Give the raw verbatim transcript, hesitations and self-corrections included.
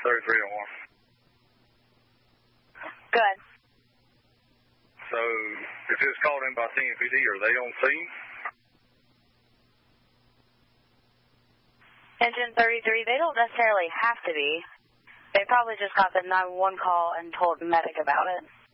thirty-three alarm. Good. So, if it's called in by T M P D, are they on scene? Engine thirty-three, they don't necessarily have to be. They probably just got the nine one one call and told the medic about it.